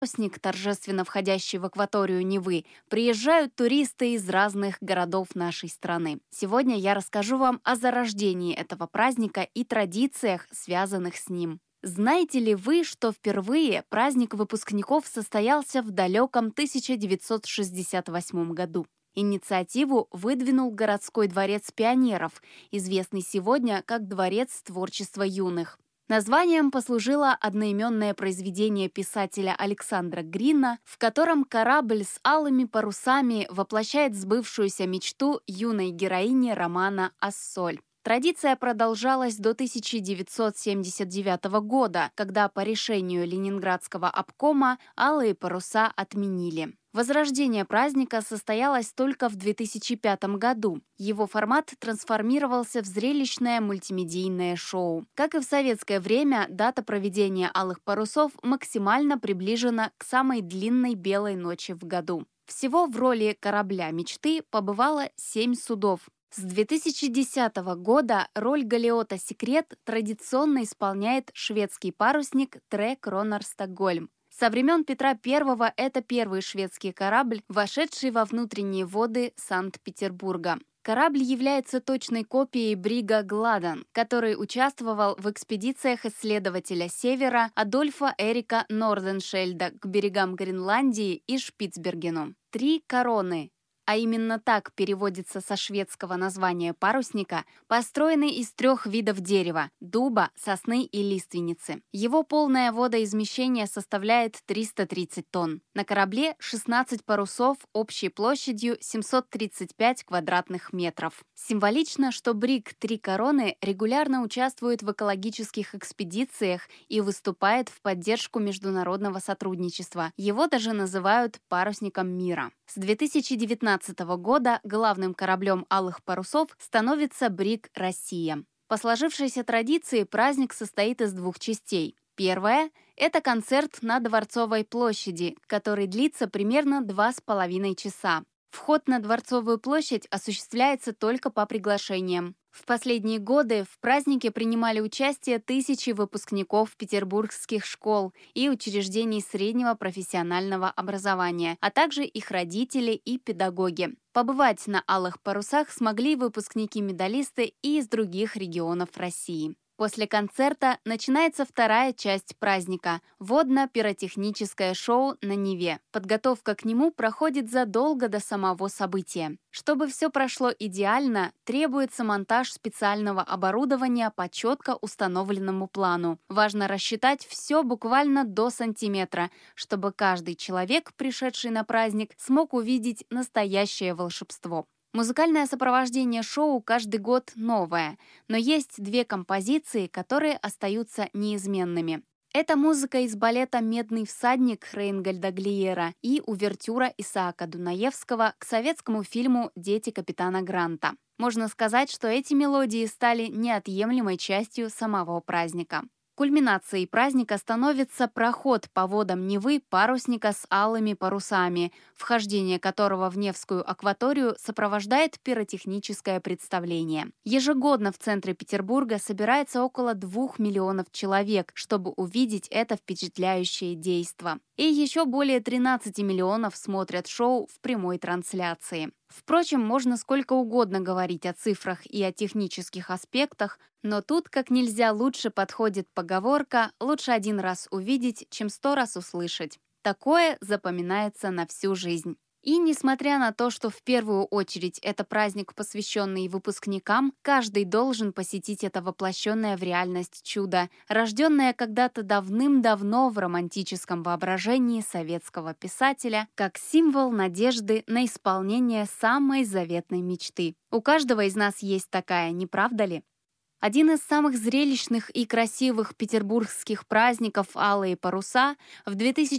парусник, торжественно входящий в акваторию Невы, приезжают туристы из разных городов нашей страны. Сегодня я расскажу вам о зарождении этого праздника и традициях, связанных с ним. Знаете ли вы, что впервые праздник выпускников состоялся в далеком 1968 году? Инициативу выдвинул городской дворец пионеров, известный сегодня как Дворец творчества юных. Названием послужило одноименное произведение писателя Александра Грина, в котором корабль с алыми парусами воплощает сбывшуюся мечту юной героини романа «Ассоль». Традиция продолжалась до 1979 года, когда по решению Ленинградского обкома алые паруса отменили. Возрождение праздника состоялось только в 2005 году. Его формат трансформировался в зрелищное мультимедийное шоу. Как и в советское время, дата проведения алых парусов максимально приближена к самой длинной белой ночи в году. Всего в роли корабля мечты побывало 7 судов. С 2010 года роль галеота «Секрет» традиционно исполняет шведский парусник Tre Kronor Stockholm. Со времен Петра I это первый шведский корабль, вошедший во внутренние воды Санкт-Петербурга. Корабль является точной копией брига «Гладен», который участвовал в экспедициях исследователя Севера Адольфа Эрика Норденшельда к берегам Гренландии и Шпицбергену. «Три короны», а именно так переводится со шведского названия парусника, построенный из 3 видов дерева – дуба, сосны и лиственницы. Его полное водоизмещение составляет 330 тонн. На корабле 16 парусов общей площадью 735 квадратных метров. Символично, что бриг «Три короны» регулярно участвует в экологических экспедициях и выступает в поддержку международного сотрудничества. Его даже называют парусником мира. С 2019 года главным кораблем алых парусов становится бриг «Россия». По сложившейся традиции праздник состоит из 2 частей. Первая – это концерт на Дворцовой площади, который длится примерно 2,5 часа. Вход на Дворцовую площадь осуществляется только по приглашениям. В последние годы в празднике принимали участие тысячи выпускников петербургских школ и учреждений среднего профессионального образования, а также их родители и педагоги. Побывать на алых парусах смогли выпускники-медалисты и из других регионов России. После концерта начинается вторая часть праздника – водно-пиротехническое шоу на Неве. Подготовка к нему проходит задолго до самого события. Чтобы все прошло идеально, требуется монтаж специального оборудования по четко установленному плану. Важно рассчитать все буквально до сантиметра, чтобы каждый человек, пришедший на праздник, смог увидеть настоящее волшебство. Музыкальное сопровождение шоу каждый год новое, но есть 2 композиции, которые остаются неизменными. Это музыка из балета «Медный всадник» Рейнгольда Глиера и увертюра Исаака Дунаевского к советскому фильму «Дети капитана Гранта». Можно сказать, что эти мелодии стали неотъемлемой частью самого праздника. Кульминацией праздника становится проход по водам Невы парусника с алыми парусами, вхождение которого в Невскую акваторию сопровождает пиротехническое представление. Ежегодно в центре Петербурга собирается около 2 миллионов человек, чтобы увидеть это впечатляющее действо. И еще более 13 миллионов смотрят шоу в прямой трансляции. Впрочем, можно сколько угодно говорить о цифрах и о технических аспектах, но тут как нельзя лучше подходит поговорка «лучше 1 раз увидеть, чем 100 раз услышать». Такое запоминается на всю жизнь. И несмотря на то, что в первую очередь это праздник, посвященный выпускникам, каждый должен посетить это воплощенное в реальность чудо, рожденное когда-то давным-давно в романтическом воображении советского писателя, как символ надежды на исполнение самой заветной мечты. У каждого из нас есть такая, не правда ли? Один из самых зрелищных и красивых петербургских праздников «Алые паруса» в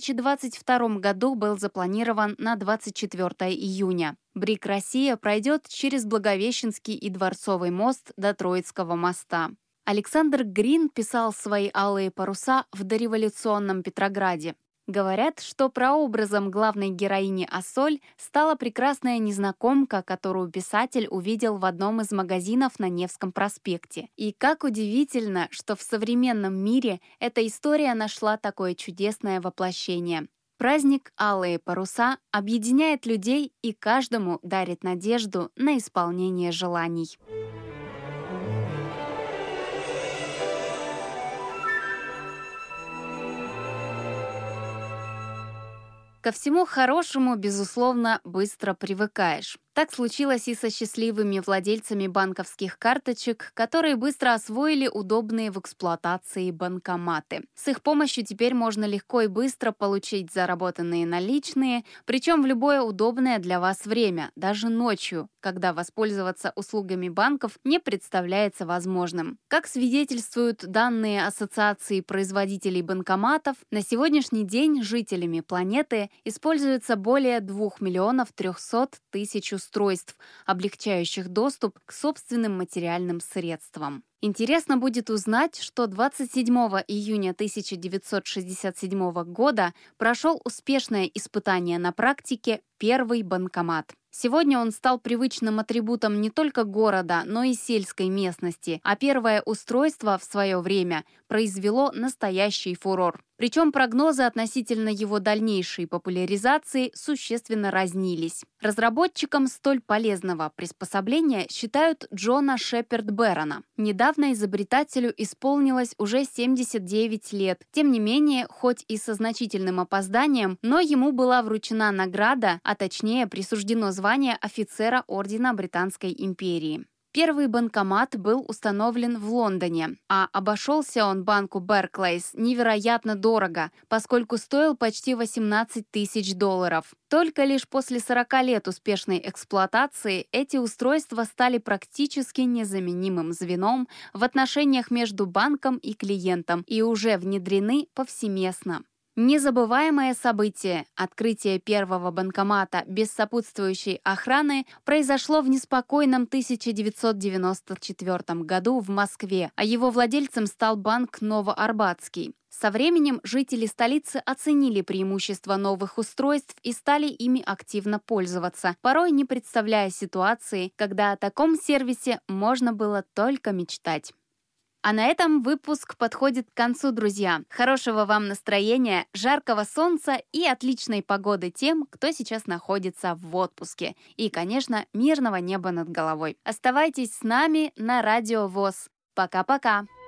2022 году был запланирован на 24 июня. Бриг «Россия» пройдет через Благовещенский и Дворцовый мост до Троицкого моста. Александр Грин писал свои «Алые паруса» в дореволюционном Петрограде. Говорят, что прообразом главной героини Ассоль стала прекрасная незнакомка, которую писатель увидел в одном из магазинов на Невском проспекте. И как удивительно, что в современном мире эта история нашла такое чудесное воплощение. Праздник «Алые паруса» объединяет людей и каждому дарит надежду на исполнение желаний. Ко всему хорошему, безусловно, быстро привыкаешь. Так случилось и со счастливыми владельцами банковских карточек, которые быстро освоили удобные в эксплуатации банкоматы. С их помощью теперь можно легко и быстро получить заработанные наличные, причем в любое удобное для вас время, даже ночью, когда воспользоваться услугами банков не представляется возможным. Как свидетельствуют данные Ассоциации производителей банкоматов, на сегодняшний день жителями планеты используется более 2 300 000 устройств, облегчающих доступ к собственным материальным средствам. Интересно будет узнать, что 27 июня 1967 года прошел успешное испытание на практике первый банкомат. Сегодня он стал привычным атрибутом не только города, но и сельской местности, а первое устройство в свое время произвело настоящий фурор. Причем прогнозы относительно его дальнейшей популяризации существенно разнились. Разработчиком столь полезного приспособления считают Джона Шепард-Бэрона. Недавно изобретателю исполнилось уже 79 лет. Тем не менее, хоть и со значительным опозданием, но ему была вручена награда, а точнее присуждено звание офицера Ордена Британской империи. Первый банкомат был установлен в Лондоне, а обошелся он банку Barclays невероятно дорого, поскольку стоил почти $18 000. Только лишь после 40 лет успешной эксплуатации эти устройства стали практически незаменимым звеном в отношениях между банком и клиентом и уже внедрены повсеместно. Незабываемое событие, открытие первого банкомата без сопутствующей охраны, произошло в неспокойном 1994 году в Москве, а его владельцем стал банк Новоарбатский. Со временем жители столицы оценили преимущества новых устройств и стали ими активно пользоваться, порой не представляя ситуации, когда о таком сервисе можно было только мечтать. А на этом выпуск подходит к концу, друзья. Хорошего вам настроения, жаркого солнца и отличной погоды тем, кто сейчас находится в отпуске. И, конечно, мирного неба над головой. Оставайтесь с нами на Радио ВОС. Пока-пока!